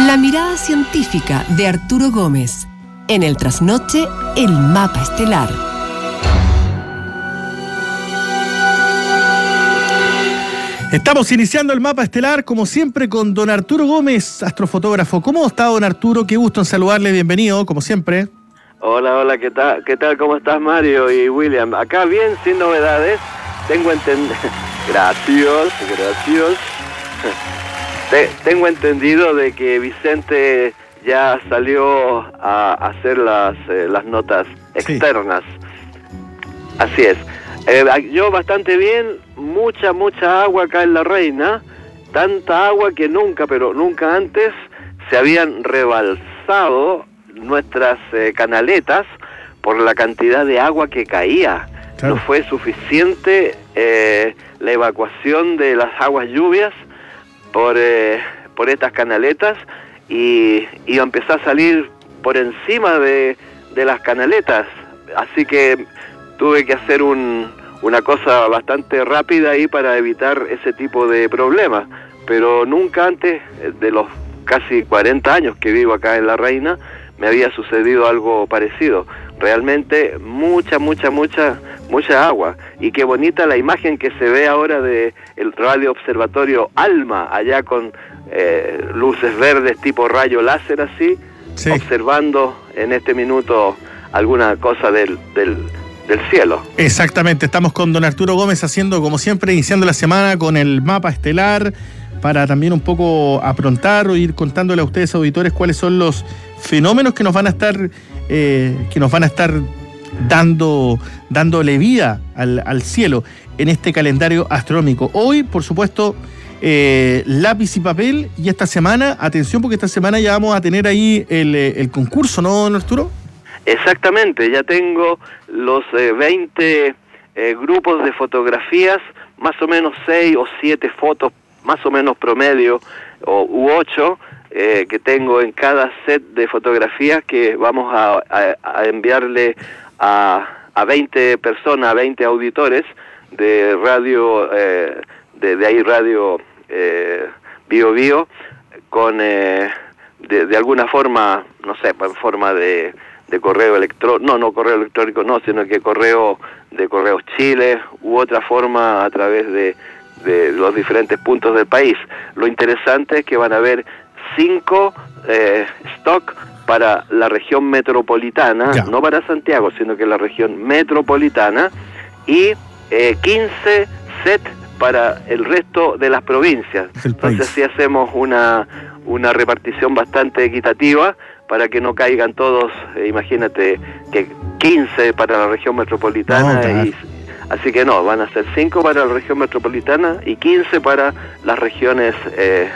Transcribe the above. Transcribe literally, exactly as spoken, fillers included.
La mirada científica de Arturo Gómez. En el trasnoche, el mapa estelar. Estamos iniciando el mapa estelar, como siempre, con don Arturo Gómez, astrofotógrafo. ¿Cómo está, don Arturo? Qué gusto en saludarle, bienvenido, como siempre. Hola, hola, ¿qué tal? ¿Qué tal? ¿Cómo estás, Mario y William? Acá bien, sin novedades. Tengo entendido... Gracias, gracias. Te, tengo entendido de que Vicente ya salió a hacer las, eh, las notas externas. Sí. Así es. Eh, yo bastante bien, mucha, mucha agua acá en La Reina. Tanta agua que nunca, pero nunca antes, se habían rebalsado nuestras eh, canaletas por la cantidad de agua que caía. Claro. No fue suficiente eh, la evacuación de las aguas lluvias por, eh, por estas canaletas y, y empezó a salir por encima de, de las canaletas. Así que tuve que hacer un, una cosa bastante rápida ahí para evitar ese tipo de problemas. Pero nunca antes de los casi cuarenta años que vivo acá en La Reina me había sucedido algo parecido. Realmente mucha, mucha, mucha, mucha agua. Y qué bonita la imagen que se ve ahora de el radio observatorio ALMA, allá con eh, luces verdes tipo rayo láser así, sí, observando en este minuto alguna cosa del, del, del cielo. Exactamente, estamos con don Arturo Gómez haciendo, como siempre, iniciando la semana con el mapa estelar, para también un poco aprontar o ir contándole a ustedes, auditores, cuáles son los fenómenos que nos van a estar eh, que nos van a estar dando dándole vida al, al cielo en este calendario astronómico. Hoy, por supuesto, eh, lápiz y papel, y esta semana, atención, porque esta semana ya vamos a tener ahí el, el concurso, ¿no, don Arturo? Exactamente, ya tengo los eh, veinte eh, grupos de fotografías, más o menos seis o siete fotos, más o menos promedio, o, u ocho, eh, que tengo en cada set de fotografías que vamos a, a, a enviarle a, a veinte personas, a veinte auditores de radio, eh, de, de ahí radio eh, Bio Bio, con eh, de, de alguna forma, no sé, en forma de, de correo electrónico, no, no correo electrónico, no, sino que correo de Correos Chile, u otra forma a través de de los diferentes puntos del país. Lo interesante es que van a haber cinco eh, stock para la región metropolitana, ya, no para Santiago, sino que la región metropolitana, y eh, quince set para el resto de las provincias. Entonces así hacemos una, una repartición bastante equitativa para que no caigan todos, eh, imagínate que quince para la región metropolitana, no, y así que no, van a ser cinco para la región metropolitana y quince para las regiones eh,